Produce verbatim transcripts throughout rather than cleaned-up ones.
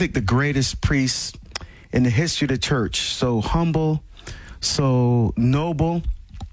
think, the greatest priest in the history of the church. So humble, so noble,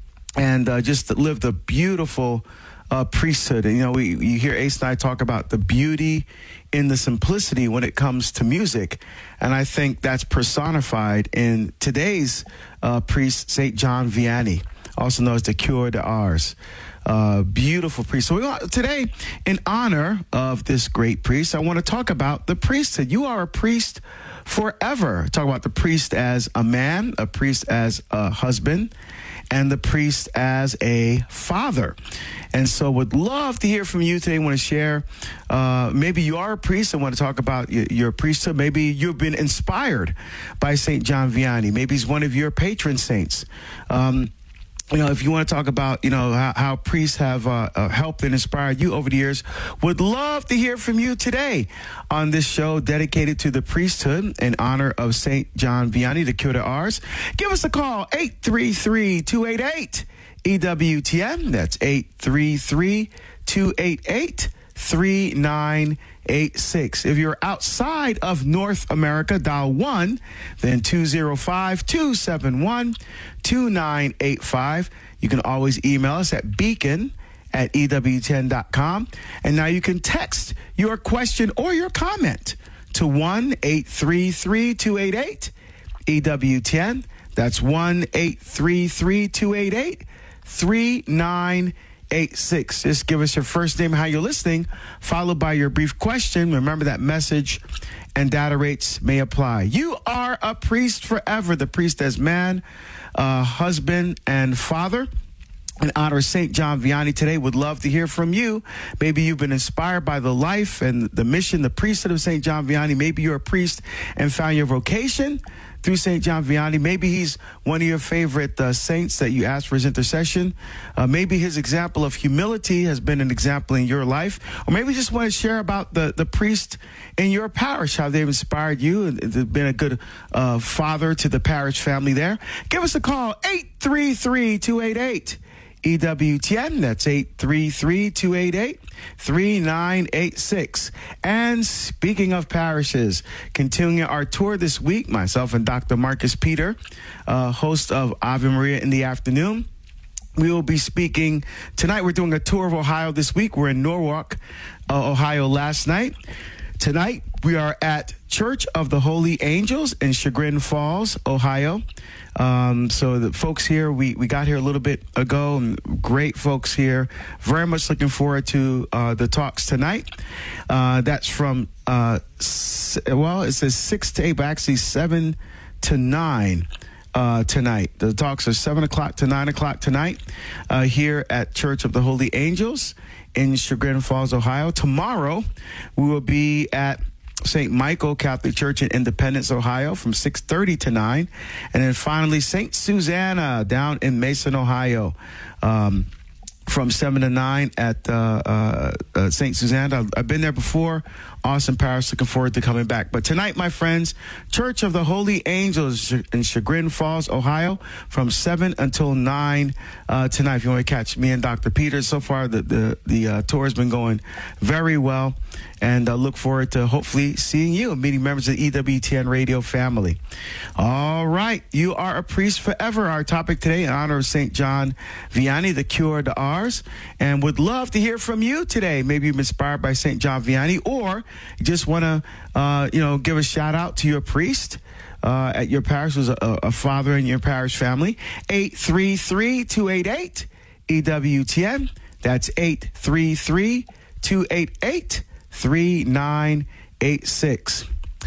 and uh, just lived a beautiful uh, priesthood. And, you know, we you hear Ace and I talk about the beauty in the simplicity when it comes to music. And I think that's personified in today's uh, priest, Saint John Vianney, also known as the Cure de Ars. Uh, beautiful priest. So we want, today, in honor of this great priest, I want to talk about the priesthood. You are a priest forever. Talk about the priest as a man, a priest as a husband, and the priest as a father. And so would love to hear from you today. Want to share, uh, maybe you are a priest and want to talk about your, your priesthood. Maybe you've been inspired by Saint John Vianney. Maybe he's one of your patron saints. Um, You know, if you want to talk about, you know, how, how priests have uh, uh, helped and inspired you over the years, would love to hear from you today on this show dedicated to the priesthood in honor of Saint John Vianney, the Cure de Ars. Give us a call, eight three three, two eight eight, E W T N. That's eight three three, two eight eight, three nine eight six. If you're outside of North America, dial one, then two zero five, two seven one, two nine eight five. You can always email us at beacon at E W T N dot com. And now you can text your question or your comment to one eight three three, two eight eight, E W T N. That's one eight three three, two eight eight, three nine eight six. Just give us your first name and how you're listening, followed by your brief question. Remember that message and data rates may apply. You are a priest forever. The priest as man, uh, husband, and father. In honor of Saint John Vianney today, would love to hear from you. Maybe you've been inspired by the life and the mission, the priesthood of Saint John Vianney. Maybe you're a priest and found your vocation through Saint John Vianney. Maybe he's one of your favorite uh, saints that you ask for his intercession. Uh, maybe his example of humility has been an example in your life. Or maybe you just want to share about the, the priest in your parish, how they've inspired you and been a good uh, father to the parish family there. Give us a call, eight three three, two eight eight, E W T N. That's eight three three, two eight eight, three nine eight six. And speaking of parishes, continuing our tour this week, myself and Doctor Marcus Peter, uh, host of Ave Maria in the afternoon, we will be speaking tonight. We're doing a tour of Ohio this week. We're in Norwalk, uh, Ohio last night. Tonight, we are at Church of the Holy Angels in Chagrin Falls, Ohio. Um, so the folks here, we, we got here a little bit ago, and great folks here. Very much looking forward to uh, the talks tonight. Uh, that's from, uh, s- well, it says six to eight, but actually seven to nine. Uh, tonight. The talks are seven o'clock to nine o'clock tonight uh, here at Church of the Holy Angels in Chagrin Falls, Ohio. Tomorrow, we will be at Saint Michael Catholic Church in Independence, Ohio from six thirty to nine. And then finally, Saint Susanna down in Mason, Ohio um, from seven to nine at uh, uh, uh, Saint Susanna. I've, I've been there before. Awesome parish. Looking forward to coming back. But tonight, my friends, Church of the Holy Angels in Chagrin Falls, Ohio, from seven until nine uh, tonight. If you want to catch me and Doctor Peter, so far the the, the uh, tour has been going very well, and I uh, look forward to hopefully seeing you and meeting members of the E W T N radio family. All right, you are a priest forever. Our topic today in honor of Saint John Vianney, the Cure de Ars, and would love to hear from you today. Maybe you've been inspired by Saint John Vianney, or you just want to, uh, you know, give a shout out to your priest uh, at your parish, who's a, a father in your parish family. eight three three, two eight eight, E W T N. That's eight three three, two eight eight, three nine eight six.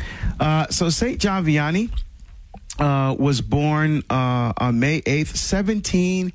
Uh, so Saint John Vianney uh, was born uh, on May eighth, seventeen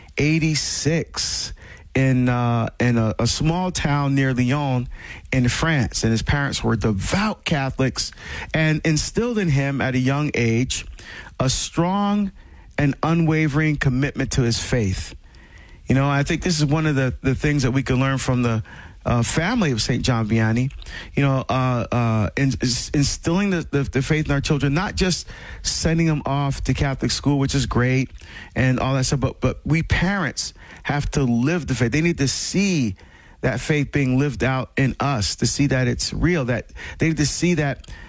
eighty-six. in uh, in a, a small town near Lyon in France. And his parents were devout Catholics and instilled in him at a young age a strong and unwavering commitment to his faith. You know, I think this is one of the, the things that we can learn from the uh, family of Saint John Vianney, you know, uh, uh, in, instilling the, the, the faith in our children, not just sending them off to Catholic school, which is great and all that stuff, but, but we parents have to live the faith. They need to see that faith being lived out in us, to see that it's real, that they need to see that